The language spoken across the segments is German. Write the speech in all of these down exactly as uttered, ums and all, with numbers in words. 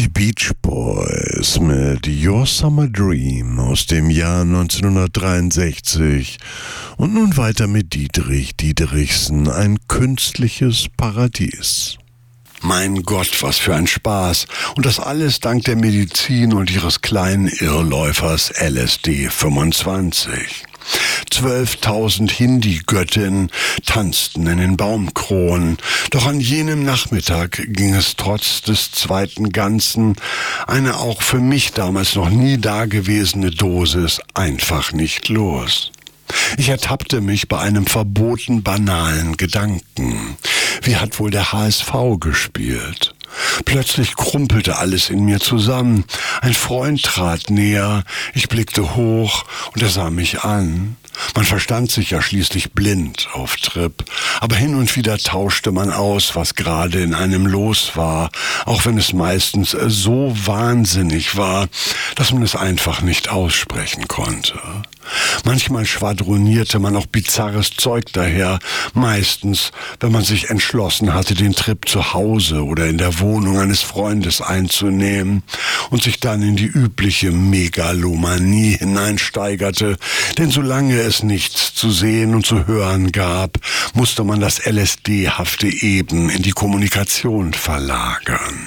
Die Beach Boys mit Your Summer Dream aus dem Jahr neunzehnhundertdreiundsechzig und nun weiter mit Dietrich Dietrichsen, ein künstliches Paradies. Mein Gott, was für ein Spaß. Und das alles dank der Medizin und ihres kleinen Irrläufers L S D fünfundzwanzig. Zwölftausend Hindi-Göttinnen tanzten in den Baumkronen. Doch an jenem Nachmittag ging es trotz des zweiten Ganzen, eine auch für mich damals noch nie dagewesene Dosis, einfach nicht los. Ich ertappte mich bei einem verboten banalen Gedanken. Wie hat wohl der H S V gespielt? Plötzlich krumpelte alles in mir zusammen. Ein Freund trat näher, ich blickte hoch und er sah mich an. Man verstand sich ja schließlich blind auf Trip, aber hin und wieder tauschte man aus, was gerade in einem los war, auch wenn es meistens so wahnsinnig war, dass man es einfach nicht aussprechen konnte. Manchmal schwadronierte man auch bizarres Zeug daher, meistens, wenn man sich entschlossen hatte, den Trip zu Hause oder in der Wohnung eines Freundes einzunehmen und sich dann in die übliche Megalomanie hineinsteigerte, denn solange es nichts zu sehen und zu hören gab, musste man das L S D-hafte Eben in die Kommunikation verlagern.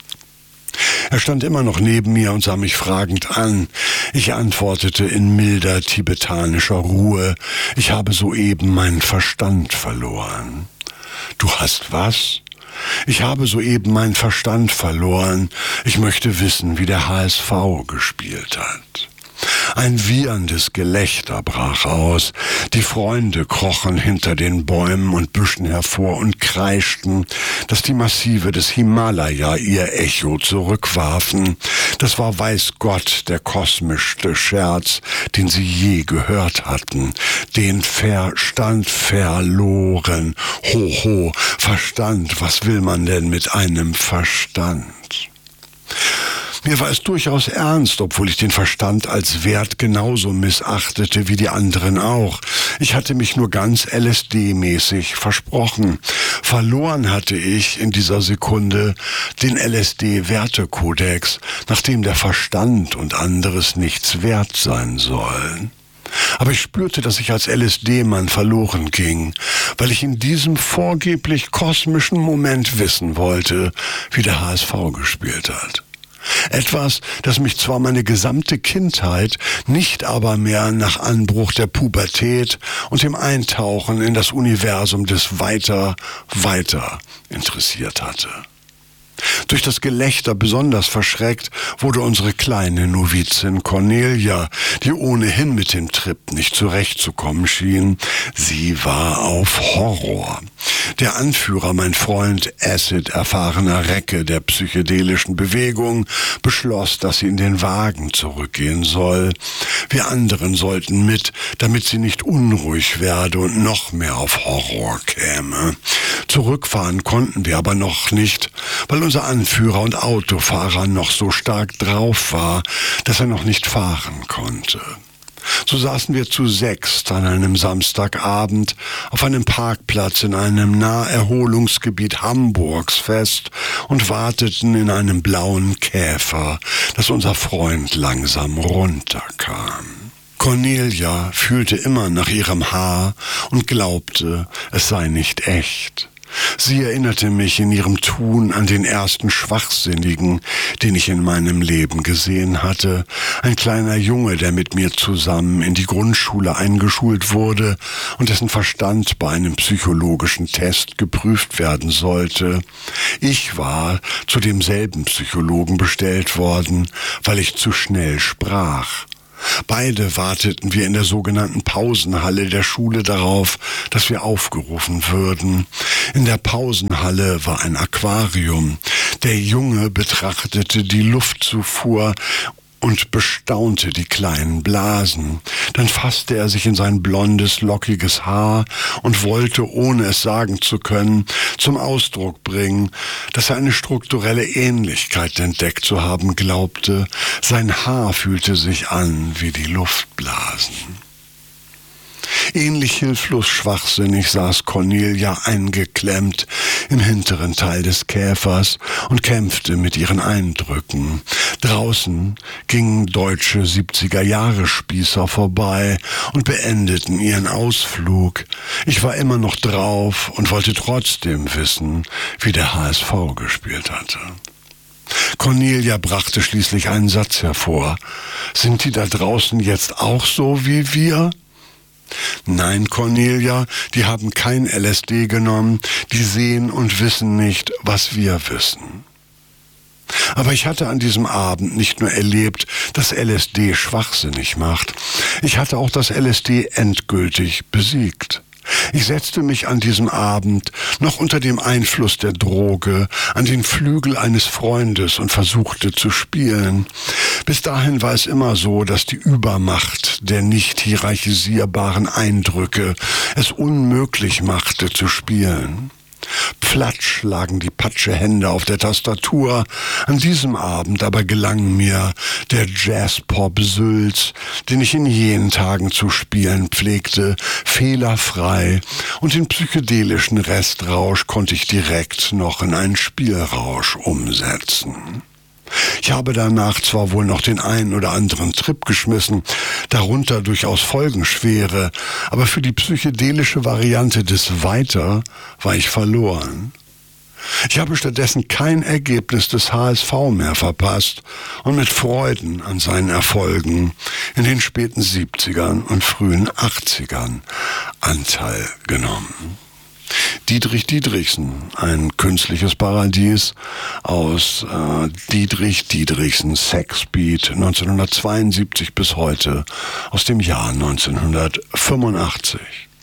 Er stand immer noch neben mir und sah mich fragend an. Ich antwortete in milder tibetanischer Ruhe, ich habe soeben meinen Verstand verloren. Du hast was? Ich habe soeben meinen Verstand verloren. Ich möchte wissen, wie der H S V gespielt hat. Ein wieherndes Gelächter brach aus. Die Freunde krochen hinter den Bäumen und Büschen hervor und kreischten, dass die Massive des Himalaya ihr Echo zurückwarfen. Das war weiß Gott der kosmischste Scherz, den sie je gehört hatten. Den Verstand verloren. Ho, ho, Verstand, was will man denn mit einem Verstand? Mir war es durchaus ernst, obwohl ich den Verstand als Wert genauso missachtete wie die anderen auch. Ich hatte mich nur ganz L S D-mäßig versprochen. Verloren hatte ich in dieser Sekunde den L S D-Wertekodex, nachdem der Verstand und anderes nichts wert sein sollen. Aber ich spürte, dass ich als L S D-Mann verloren ging, weil ich in diesem vorgeblich kosmischen Moment wissen wollte, wie der H S V gespielt hat. Etwas, das mich zwar meine gesamte Kindheit, nicht aber mehr nach Anbruch der Pubertät und dem Eintauchen in das Universum des Weiter, Weiter interessiert hatte. Durch das Gelächter besonders verschreckt wurde unsere kleine Novizin Cornelia, die ohnehin mit dem Trip nicht zurechtzukommen schien. Sie war auf Horror. Der Anführer, mein Freund, Acid-erfahrener Recke der psychedelischen Bewegung, beschloss, dass sie in den Wagen zurückgehen soll. Wir anderen sollten mit, damit sie nicht unruhig werde und noch mehr auf Horror käme. Zurückfahren konnten wir aber noch nicht, weil unser Anführer und Autofahrer noch so stark drauf war, dass er noch nicht fahren konnte. So saßen wir zu sechst an einem Samstagabend auf einem Parkplatz in einem Naherholungsgebiet Hamburgs fest und warteten in einem blauen Käfer, dass unser Freund langsam runterkam. Cornelia fühlte immer nach ihrem Haar und glaubte, es sei nicht echt. Sie erinnerte mich in ihrem Tun an den ersten Schwachsinnigen, den ich in meinem Leben gesehen hatte. Ein kleiner Junge, der mit mir zusammen in die Grundschule eingeschult wurde und dessen Verstand bei einem psychologischen Test geprüft werden sollte. Ich war zu demselben Psychologen bestellt worden, weil ich zu schnell sprach. Beide warteten wir in der sogenannten Pausenhalle der Schule darauf, dass wir aufgerufen würden. In der Pausenhalle war ein Aquarium. Der Junge betrachtete die Luftzufuhr und bestaunte die kleinen Blasen. Dann fasste er sich in sein blondes, lockiges Haar und wollte, ohne es sagen zu können, zum Ausdruck bringen, dass er eine strukturelle Ähnlichkeit entdeckt zu haben glaubte. Sein Haar fühlte sich an wie die Luftblasen. Ähnlich hilflos schwachsinnig saß Cornelia eingeklemmt im hinteren Teil des Käfers und kämpfte mit ihren Eindrücken. Draußen gingen deutsche siebziger-Jahre-Spießer vorbei und beendeten ihren Ausflug. Ich war immer noch drauf und wollte trotzdem wissen, wie der H S V gespielt hatte. Cornelia brachte schließlich einen Satz hervor. Sind die da draußen jetzt auch so wie wir? Nein, Cornelia, die haben kein L S D genommen, die sehen und wissen nicht, was wir wissen. Aber ich hatte an diesem Abend nicht nur erlebt, dass L S D schwachsinnig macht, ich hatte auch das L S D endgültig besiegt. Ich setzte mich an diesem Abend, noch unter dem Einfluss der Droge, an den Flügel eines Freundes und versuchte zu spielen. Bis dahin war es immer so, dass die Übermacht der nicht hierarchisierbaren Eindrücke es unmöglich machte zu spielen. Platsch lagen die Patschehände auf der Tastatur. An diesem Abend aber gelang mir der Jazz-Pop-Sülz, den ich in jenen Tagen zu spielen pflegte, fehlerfrei, und den psychedelischen Restrausch konnte ich direkt noch in einen Spielrausch umsetzen. Ich habe danach zwar wohl noch den einen oder anderen Trip geschmissen, darunter durchaus folgenschwere, aber für die psychedelische Variante des Weiter war ich verloren. Ich habe stattdessen kein Ergebnis des H S V mehr verpasst und mit Freuden an seinen Erfolgen in den späten siebzigern und frühen achtzigern Anteil genommen. Dietrich Dietrichsen, ein künstliches Paradies aus äh, Dietrich Dietrichsen Sexbeat neunzehnhundertzweiundsiebzig bis heute aus dem Jahr neunzehnhundertfünfundachtzig.